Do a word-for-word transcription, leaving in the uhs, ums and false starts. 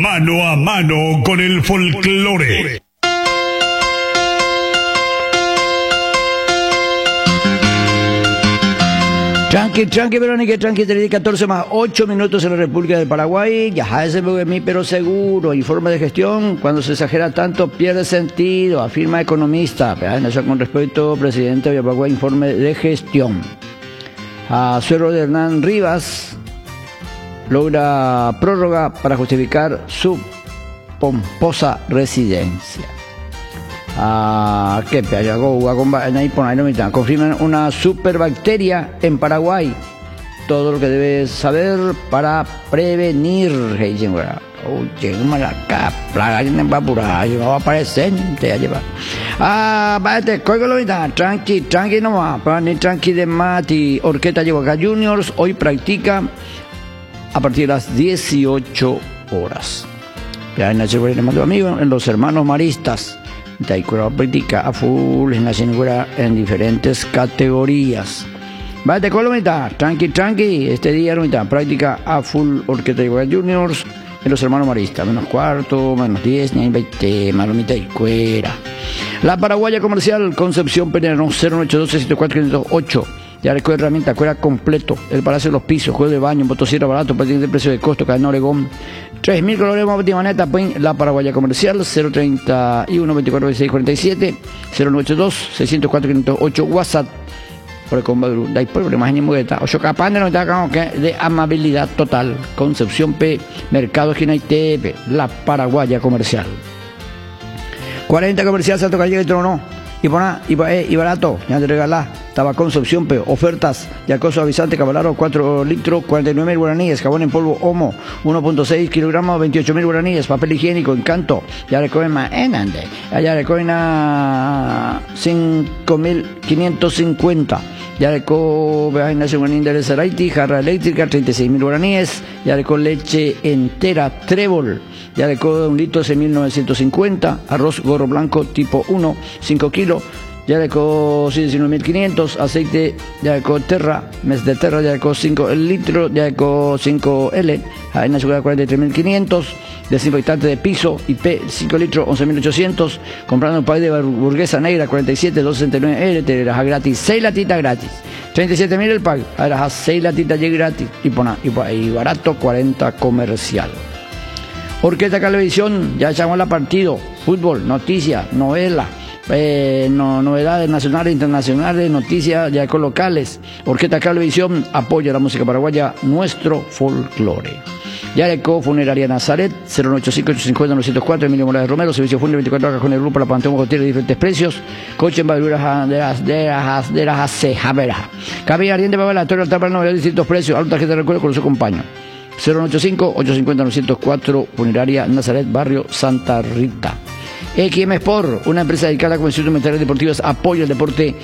Mano a mano con el folclore. Tranqui, tranqui, Verónica, tranqui, tres catorce más ocho minutos en la República del Paraguay. Ya es de mí, pero seguro. Informe de gestión, cuando se exagera tanto pierde sentido, afirma economista. En eso con respecto, presidente de Paraguay, informe de gestión. A suero de Hernán Rivas logra prórroga para justificar su pomposa residencia. Ah, qué confirman una superbacteria en Paraguay. Todo lo que debes saber para prevenir. Oye, malaca, plaga en Papura, llevaba presente, ya lleva. Ah, vete, cóigalo ahorita, tranqui, tranqui nomás, para ni tranqui de mati. Orquesta Yehuacá Juniors hoy practica a partir de las dieciocho horas. Ya en el amigo, en los hermanos maristas. Taekwondo práctica a full en la cintura en diferentes categorías. Vete Colomita, tranqui, tranqui. Este día no práctica a full Orquesta Yehuacá Juniors en los hermanos maristas. Menos cuarto, menos diez, ni veinte, malomita y cuera. La Paraguaya Comercial, Concepción Peñarol, cero ocho dos seis cuatro cinco ocho. Ya recuerda herramienta, cuera completo, el Palacio de los Pisos, juego de baño, motosierra barato, prácticamente de precio de costo, cadena Oregón. tres mil colores más maneta, pues la Paraguaya Comercial, cero treinta y uno veinticuatro veintiséis cuarenta y siete, cero nueve ocho dos seis cero cuatro cinco cero ocho, WhatsApp, por el combo de problemas ni mugueta, ocho capaz de no de amabilidad total, Concepción P, Mercado Esquina I T P, la Paraguaya Comercial. cuarenta Comercial, Santo Calle, no. Y poná, y, eh, y barato, ya te regalá, estaba Concepción P, ofertas, Yacoso Avisante, Cabalaro, cuatro litros, cuarenta y nueve mil guaraníes, jabón en polvo Homo, uno punto seis kilogramos, veintiocho mil guaraníes, papel higiénico, Encanto, ya recogen más, enande, ya recogen a cinco mil quinientos cincuenta, ya recogen Nacional de Saraiti, jarra eléctrica, treinta y seis mil guaraníes, ya recogen leche entera, Trébol, ya recogen un litro, seis mil novecientos cincuenta, arroz gorro blanco tipo uno, cinco kilos, ya de co diecinueve mil quinientos, aceite ya de co Terra, mes de Terra ya de co cinco litros, ya de co cinco L, harina segura cuarenta y tres mil quinientos, desinfectante de piso I P cinco litros, once mil ochocientos, comprando un paquete de burguesa negra cuarenta y siete, doscientos sesenta y nueve L, te las gratis, seis latitas gratis, treinta y siete mil el pack, ahora seis latitas ya gratis, y pona, y, y barato cuarenta comercial. Orquesta Televisión, ya echamos la partido, fútbol, noticias, novela. Eh, no, novedades nacionales e internacionales, noticias ya con locales. Orquesta Televisión apoya la música paraguaya, nuestro folclore. Yareco Funeraria Nazaret, cero nueve ocho cinco ocho cinco cero nueve cero cuatro, Emilio Morales Romero, servicio fúnebre veinticuatro horas con el grupo La Panteón Hotel de diferentes precios, coche en Baduras de las de las de las Acejaveras. Cabilla Ariente para la Torre Altar para novedades de distintos precios, alta gente de recuerdo con su compañero. cero nueve ocho cinco ocho cinco cero nueve cero cuatro, Funeraria Nazaret, barrio Santa Rita. X M Sport, una empresa dedicada a la convención de materiales deportivos, apoya el deporte